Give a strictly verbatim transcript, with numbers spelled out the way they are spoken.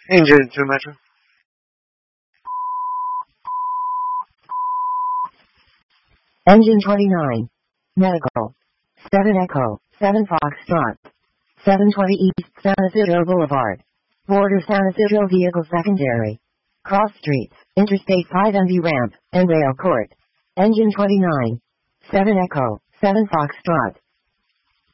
Engine to Metro. Engine twenty-nine. Medical. seven Echo, seven Foxtrot. seven twenty East San Isidro Boulevard. Border San Isidro Vehicle Secondary. Cross Streets, Interstate five N V Ramp, and Rail Court. Engine twenty-nine. seven Echo, seven Foxtrot.